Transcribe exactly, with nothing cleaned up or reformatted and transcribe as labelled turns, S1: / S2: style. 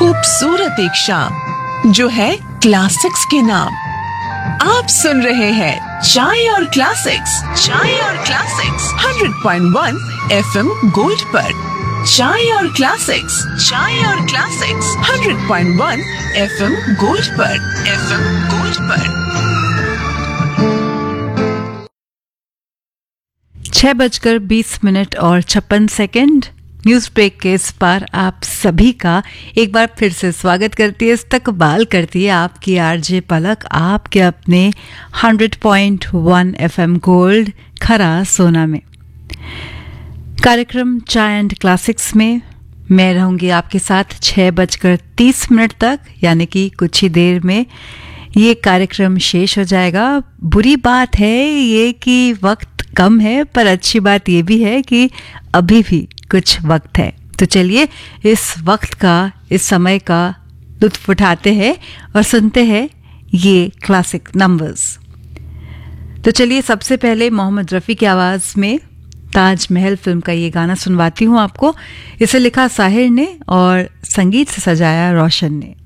S1: खूबसूरत एक शाम जो है क्लासिक्स के नाम। आप सुन रहे हैं चाय और क्लासिक्स, चाय और classics hundred point one FM gold पर। चाय और क्लासिक्स, चाय और classics hundred point one FM gold पर, एफएम गोल्ड पर।
S2: छह बजकर बीस मिनट और छप्पन सेकेंड न्यूज ब्रेक के इस पार आप सभी का एक बार फिर से स्वागत करती है, इस्तकबाल करती है आपकी आरजे पलक आपके अपने hundred point one FM gold खरा सोना में। कार्यक्रम चाय एंड क्लासिक्स में मैं रहूंगी आपके साथ छह बजकर तीस मिनट तक, यानी कि कुछ ही देर में ये कार्यक्रम शेष हो जाएगा। बुरी बात है ये कि वक्त कम है, पर अच्छी बात ये भी है कि अभी भी कुछ वक्त है। तो चलिए इस वक्त का, इस समय का लुत्फ उठाते हैं और सुनते हैं ये क्लासिक नंबर्स। तो चलिए सबसे पहले मोहम्मद रफ़ी की आवाज़ में ताजमहल फिल्म का ये गाना सुनवाती हूँ आपको। इसे लिखा साहिर ने और संगीत से सजाया रोशन ने।